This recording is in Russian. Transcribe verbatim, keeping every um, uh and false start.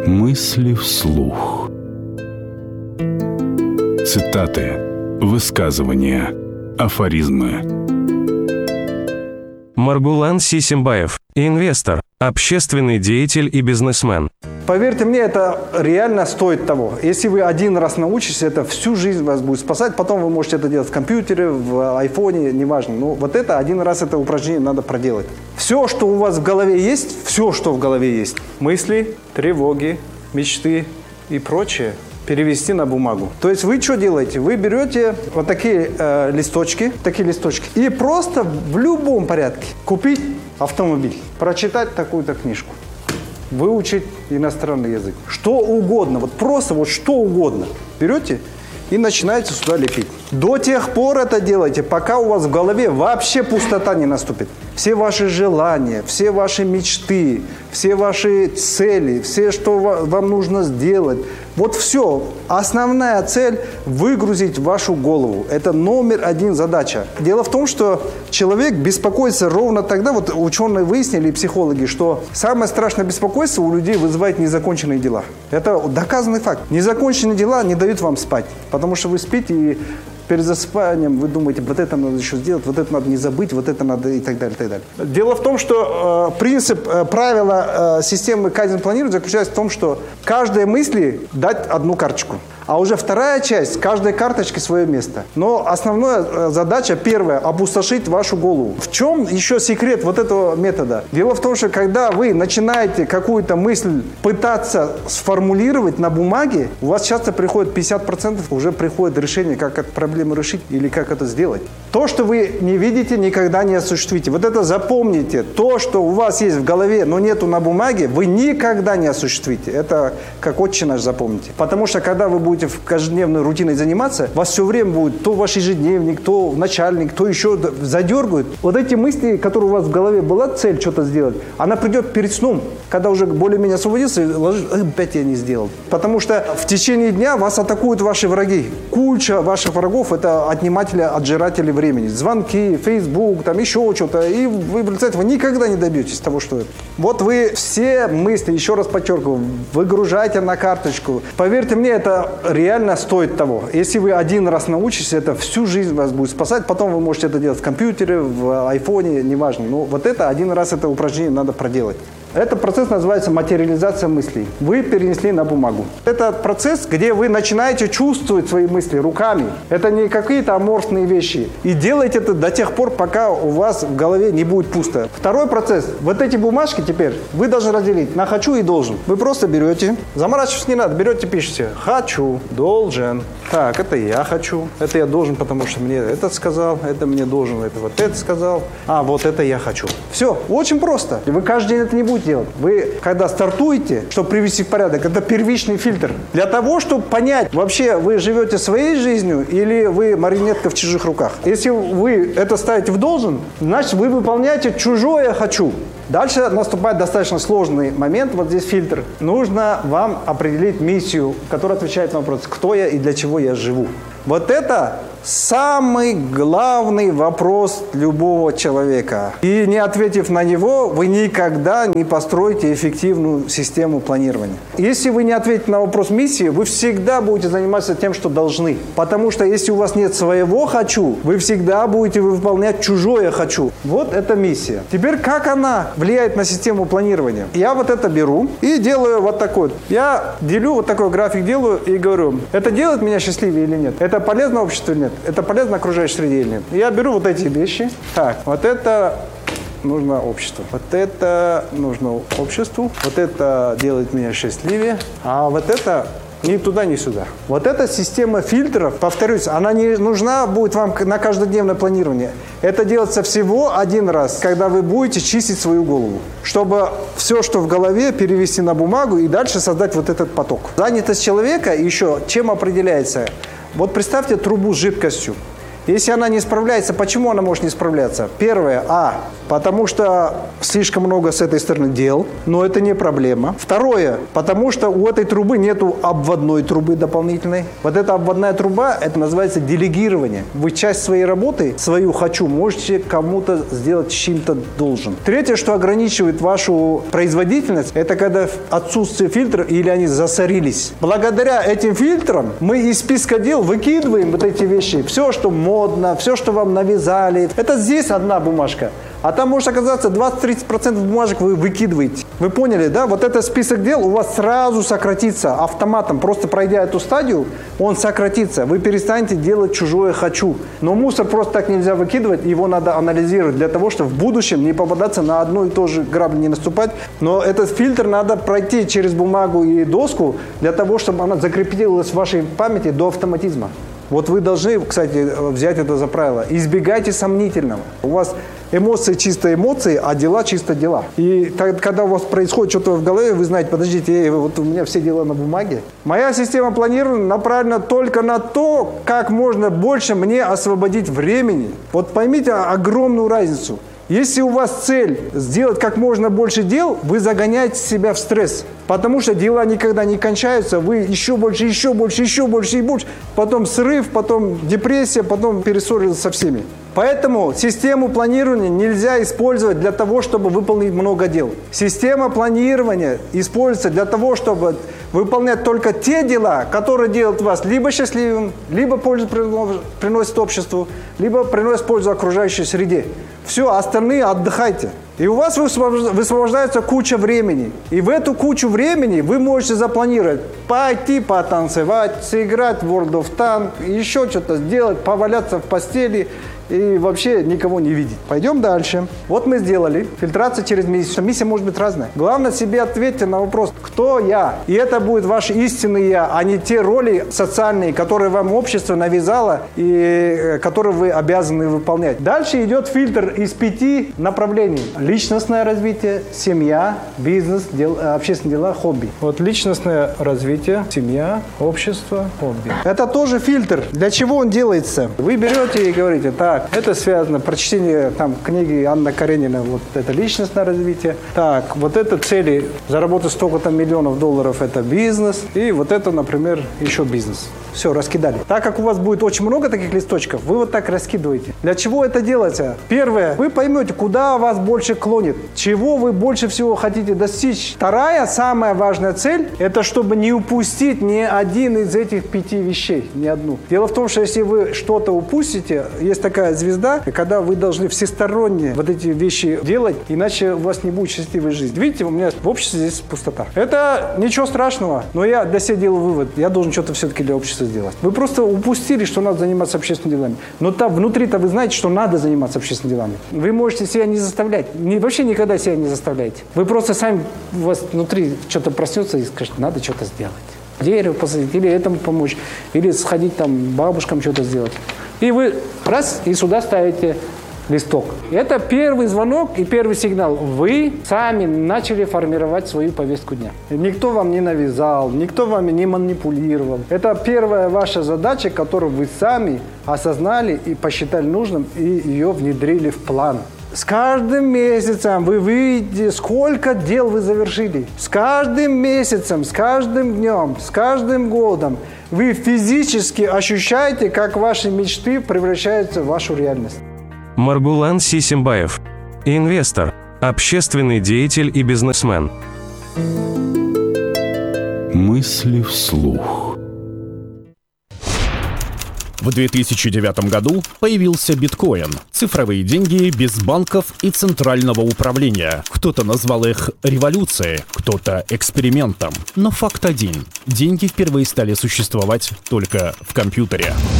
Мысли вслух. Цитаты, высказывания, афоризмы. Маргулан Сисимбаев, инвестор, общественный деятель и бизнесмен. Поверьте мне, это реально стоит того. Если вы один раз научитесь, это всю жизнь вас будет спасать. Потом вы можете это делать в компьютере, в айфоне, неважно. Но вот это один раз это упражнение надо проделать. Все, что у вас в голове есть, все, что в голове есть, мысли, тревоги, мечты и прочее, перевести на бумагу. То есть вы что делаете? Вы берете вот такие э, листочки, такие листочки, и просто в любом порядке купить автомобиль, прочитать такую-то книжку, выучить иностранный язык. Что угодно, вот просто вот что угодно. Берете и начинаете сюда лепить. До тех пор это делайте, пока у вас в голове вообще пустота не наступит. Все ваши желания, все ваши мечты, все ваши цели, все, что вам нужно сделать. Вот все. Основная цель – выгрузить в вашу голову. Это номер один задача. Дело в том, что человек беспокоится ровно тогда, вот ученые выяснили, и психологи, что самое страшное беспокойство у людей вызывает незаконченные дела. Это доказанный факт. Незаконченные дела не дают вам спать, потому что вы спите и перед засыпанием вы думаете, вот это надо еще сделать, вот это надо не забыть, вот это надо и так далее, и так далее. Дело в том, что э, принцип, э, правила э, системы кайдзен-планирования заключается в том, что каждой мысли дать одну карточку. А уже вторая часть, каждой карточке свое место. Но основная задача, первая, опустошить вашу голову. В чем еще секрет вот этого метода? Дело в том, что когда вы начинаете какую-то мысль пытаться сформулировать на бумаге, у вас часто приходит пятьдесят процентов, уже приходит решение, как эту проблему решить или как это сделать. То, что вы не видите, никогда не осуществите. Вот это запомните. То, что у вас есть в голове, но нету на бумаге, вы никогда не осуществите. Это как отче наш запомните. Потому что когда вы будете в каждодневной рутиной заниматься, вас все время будет то ваш ежедневник, то начальник, то еще задергают. Вот эти мысли, которые у вас в голове была цель что-то сделать, она придет перед сном, когда уже более-менее освободился, и ложишь, опять я не сделал. Потому что в течение дня вас атакуют ваши враги. Куча ваших врагов – это отниматели, отжиратели времени. Звонки, Facebook, там еще что-то. И вы, представляете, вы никогда не добьетесь того, что это. Вот вы все мысли, еще раз подчеркиваю, выгружайте на карточку. Поверьте мне, это реально стоит того. Если вы один раз научитесь, это всю жизнь вас будет спасать. Потом вы можете это делать в компьютере, в айфоне, неважно. Но вот это один раз это упражнение надо проделать. Этот процесс называется материализация мыслей. Вы перенесли на бумагу. Это процесс, где вы начинаете чувствовать свои мысли руками. Это не какие-то аморфные вещи. И делайте это до тех пор, пока у вас в голове не будет пусто. Второй процесс. Вот эти бумажки теперь вы должны разделить на «хочу» и «должен». Вы просто берете, заморачиваться не надо, берете, пишите «хочу», «должен». Так, это я хочу, это я должен, потому что мне этот сказал, это мне должен, это вот это сказал, а вот это я хочу. Все, очень просто. И вы каждый день это не будете делать. Вы, когда стартуете, чтобы привести в порядок, это первичный фильтр. Для того, чтобы понять, вообще вы живете своей жизнью или вы марионетка в чужих руках. Если вы это ставите в должен, значит вы выполняете чужое «хочу». Дальше наступает достаточно сложный момент, вот здесь фильтр. Нужно вам определить миссию, которая отвечает на вопрос, кто я и для чего я живу. Вот это самый главный вопрос любого человека. И не ответив на него, вы никогда не построите эффективную систему планирования. Если вы не ответите на вопрос миссии, вы всегда будете заниматься тем, что должны. Потому что если у вас нет своего «хочу», вы всегда будете выполнять чужое «хочу». Вот это миссия. Теперь как она влияет на систему планирования? Я вот это беру и делаю вот такой. Я делю, вот такой график делаю и говорю, это делает меня счастливее или нет? Это полезно обществу или нет? Это полезно окружающей среде или нет? Я беру вот эти вещи. Так, вот это нужно обществу. Вот это нужно обществу. Вот это делает меня счастливее. А вот это ни туда, ни сюда. Вот эта система фильтров, повторюсь, она не нужна будет вам на каждодневное планирование. Это делается всего один раз, когда вы будете чистить свою голову, чтобы все, что в голове, перевести на бумагу и дальше создать вот этот поток. Занятость человека еще чем определяется? Вот представьте трубу с жидкостью. Если она не справляется, почему она может не справляться? Первое, а, потому что слишком много с этой стороны дел, но это не проблема. Второе, потому что у этой трубы нету обводной трубы дополнительной. Вот эта обводная труба, это называется делегирование. Вы часть своей работы, свою «хочу», можете кому-то сделать чем-то должен. Третье, что ограничивает вашу производительность, это когда отсутствие фильтра или они засорились. Благодаря этим фильтрам мы из списка дел выкидываем вот эти вещи. Все, что модно, все, что вам навязали. Это здесь одна бумажка. А там может оказаться двадцать-тридцать процентов бумажек вы выкидываете. Вы поняли, да? Вот этот список дел у вас сразу сократится автоматом. Просто пройдя эту стадию, он сократится. Вы перестанете делать чужое «хочу». Но мусор просто так нельзя выкидывать, его надо анализировать для того, чтобы в будущем не попадаться на одну и ту же грабли, не наступать. Но этот фильтр надо пройти через бумагу и доску для того, чтобы она закрепилась в вашей памяти до автоматизма. Вот вы должны, кстати, взять это за правило. Избегайте сомнительного. У вас эмоции чисто эмоции, а дела чисто дела. И так, когда у вас происходит что-то в голове, вы знаете, подождите, вот у меня все дела на бумаге. Моя система планирования направлена только на то, как можно больше мне освободить времени. Вот поймите огромную разницу. Если у вас цель сделать как можно больше дел, вы загоняете себя в стресс. Потому что дела никогда не кончаются, вы еще больше, еще больше, еще больше и больше. Потом срыв, потом депрессия, потом перессорились со всеми. Поэтому систему планирования нельзя использовать для того, чтобы выполнить много дел. Система планирования используется для того, чтобы выполнять только те дела, которые делают вас либо счастливым, либо пользу приносят обществу, либо приносят пользу окружающей среде. Все, остальные отдыхайте. И у вас высвобождается куча времени. И в эту кучу времени вы можете запланировать пойти потанцевать, сыграть в World of Tanks, еще что-то сделать, поваляться в постели и вообще никого не видеть. Пойдем дальше. Вот мы сделали. Фильтрация через миссию. Миссия может быть разная. Главное, себе ответьте на вопрос, кто я? И это будет ваш истинный я, а не те роли социальные, которые вам общество навязало и которые вы обязаны выполнять. Дальше идет фильтр из пяти направлений. Личностное развитие, семья, бизнес, дел, общественные дела, хобби. Вот личностное развитие, семья, общество, хобби. Это тоже фильтр. Для чего он делается? Вы берете и говорите, так, это связано, прочтение там книги Анна Каренина, вот это личностное развитие. Так, вот это цели, заработать столько-то миллионов долларов, это бизнес. И вот это, например, еще бизнес. Все, раскидали. Так как у вас будет очень много таких листочков, вы вот так раскидываете. Для чего это делается? Первое, вы поймете, куда вас больше клонит, чего вы больше всего хотите достичь. Вторая, самая важная цель, это чтобы не упустить ни один из этих пяти вещей, ни одну. Дело в том, что если вы что-то упустите, есть такая звезда, когда вы должны всесторонне вот эти вещи делать, иначе у вас не будет счастливой жизни. Видите, у меня в обществе здесь пустота. Это ничего страшного, но я для себя делаю вывод, я должен что-то все-таки для общества сделать. Вы просто упустили, что надо заниматься общественными делами. Но там внутри-то вы знаете, что надо заниматься общественными делами. Вы можете себя не заставлять. Не, вообще никогда себя не заставляйте. Вы просто сами, у вас внутри что-то проснется и скажете, надо что-то сделать. Дерево посадить, или этому помочь, или сходить там бабушкам что-то сделать. И вы раз, и сюда ставите листок. Это первый звонок и первый сигнал. Вы сами начали формировать свою повестку дня. Никто вам не навязал, никто вами не манипулировал. Это первая ваша задача, которую вы сами осознали и посчитали нужным, и ее внедрили в план. С каждым месяцем вы видите, сколько дел вы завершили. С каждым месяцем, с каждым днем, с каждым годом вы физически ощущаете, как ваши мечты превращаются в вашу реальность. Маргулан Сисимбаев. Инвестор, общественный деятель и бизнесмен. Мысли вслух. В две тысячи девятом году появился биткоин – цифровые деньги без банков и центрального управления. Кто-то назвал их революцией, кто-то экспериментом. Но факт один – деньги впервые стали существовать только в компьютере.